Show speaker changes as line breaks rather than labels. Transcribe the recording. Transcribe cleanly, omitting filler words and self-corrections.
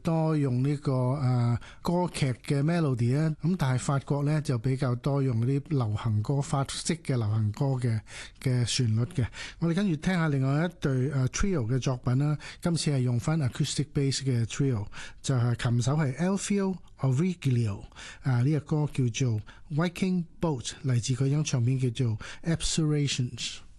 多用呢個歌劇嘅 melody 咧，咁但係法國咧就比較多用嗰啲流行歌法式嘅流行歌嘅旋律嘅。我哋跟住聽下另外一隊trio 嘅作品啦，今次係用翻 acoustic bass 嘅 trio， 就係琴手係 Alfio Origlio， 呢個歌叫做 Viking Boat， 嚟自嗰張唱片叫做 Absurations。